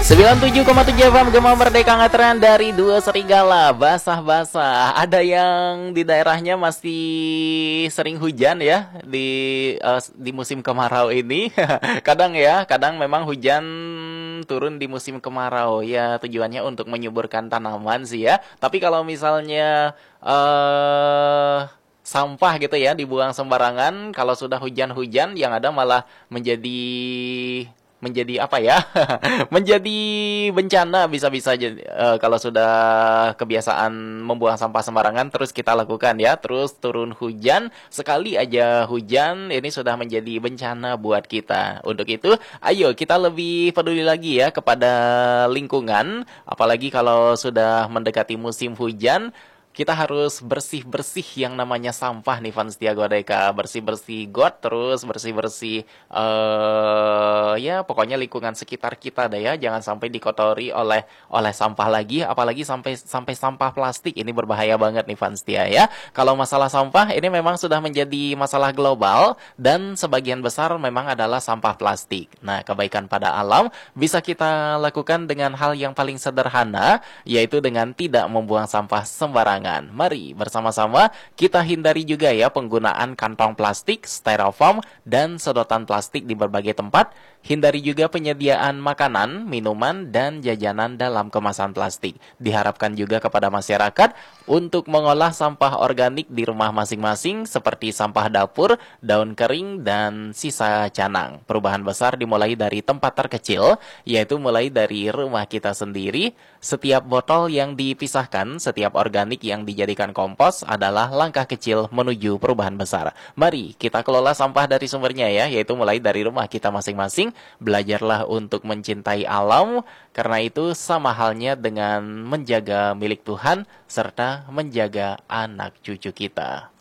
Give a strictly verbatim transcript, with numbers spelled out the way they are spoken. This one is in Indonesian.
sembilan puluh tujuh koma tujuh F M Gema Merdeka Ngetren dari Dua Serigala. Basah-basah. Ada yang di daerahnya masih sering hujan ya di uh, di musim kemarau ini. Kadang ya, kadang memang hujan turun di musim kemarau. Ya, tujuannya untuk menyuburkan tanaman sih ya. Tapi kalau misalnya uh, sampah gitu ya dibuang sembarangan, kalau sudah hujan-hujan yang ada malah menjadi menjadi apa ya? Menjadi bencana bisa-bisa jadi eh, kalau sudah kebiasaan membuang sampah sembarangan terus kita lakukan ya, terus turun hujan, sekali aja hujan ini sudah menjadi bencana buat kita. Untuk itu, ayo kita lebih peduli lagi ya kepada lingkungan, apalagi kalau sudah mendekati musim hujan. Kita harus bersih-bersih yang namanya sampah nih fans Tiago Deka. Bersih-bersih got, terus bersih-bersih eh ya pokoknya lingkungan sekitar kita deh ya. Jangan sampai dikotori oleh oleh sampah lagi, apalagi sampai sampai sampah plastik. Ini berbahaya banget nih fans Tia ya. Kalau masalah sampah ini memang sudah menjadi masalah global dan sebagian besar memang adalah sampah plastik. Nah, kebaikan pada alam bisa kita lakukan dengan hal yang paling sederhana, yaitu dengan tidak membuang sampah sembarangan. Mari bersama-sama kita hindari juga ya penggunaan kantong plastik, styrofoam, dan sedotan plastik di berbagai tempat. Hindari juga penyediaan makanan, minuman, dan jajanan dalam kemasan plastik. Diharapkan juga kepada masyarakat untuk mengolah sampah organik di rumah masing-masing seperti sampah dapur, daun kering, dan sisa canang. Perubahan besar dimulai dari tempat terkecil, yaitu mulai dari rumah kita sendiri. Setiap botol yang dipisahkan, setiap organik yang dijadikan kompos adalah langkah kecil menuju perubahan besar. Mari kita kelola sampah dari sumbernya ya, yaitu mulai dari rumah kita masing-masing. Belajarlah untuk mencintai alam, karena itu sama halnya dengan menjaga milik Tuhan serta menjaga anak cucu kita.